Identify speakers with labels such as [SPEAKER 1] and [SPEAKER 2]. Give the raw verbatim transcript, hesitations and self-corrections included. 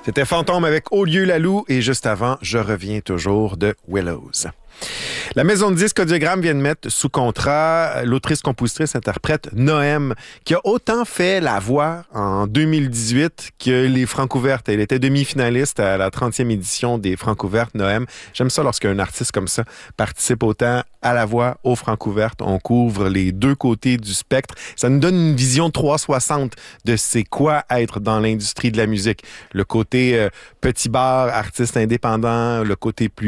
[SPEAKER 1] C'était Fantôme avec Au lieu la Loue et juste avant, Je reviens toujours de Willows. La maison de disques Audiogramme vient de mettre sous contrat l'autrice-compositrice-interprète Noem, qui a autant fait la voix en deux mille dix-huit que les Francouvertes. Elle était demi-finaliste à la trentième édition des Francouvertes, Noem. J'aime ça lorsqu'un artiste comme ça participe autant à la voix aux Francouvertes. On couvre les deux côtés du spectre. Ça nous donne une vision trois cent soixante de c'est quoi être dans l'industrie de la musique. Le côté euh, petit bar, artiste indépendant, le côté plus